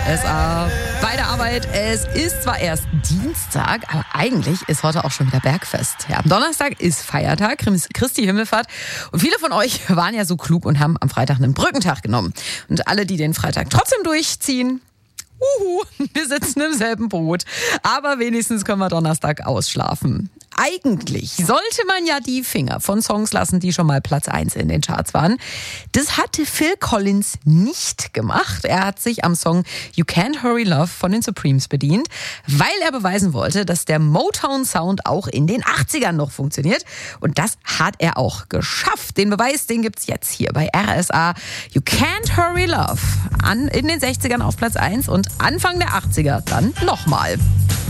RSA bei der Arbeit. Es ist zwar erst Dienstag, aber eigentlich ist heute auch schon wieder Bergfest. Ja, am Donnerstag ist Feiertag, Christi Himmelfahrt. Und viele von euch waren ja so klug und haben am Freitag einen Brückentag genommen. Und alle, die den Freitag trotzdem durchziehen, wir sitzen im selben Boot. Aber wenigstens können wir Donnerstag ausschlafen. Eigentlich sollte man ja die Finger von Songs lassen, die schon mal Platz 1 in den Charts waren. Das hatte Phil Collins nicht gemacht. Er hat sich am Song You Can't Hurry Love von den Supremes bedient, weil er beweisen wollte, dass der Motown-Sound auch in den 80ern noch funktioniert. Und das hat er auch geschafft. Den Beweis, den gibt's jetzt hier bei RSA. You Can't Hurry Love in den 60ern auf Platz 1 und Anfang der 80er dann nochmal.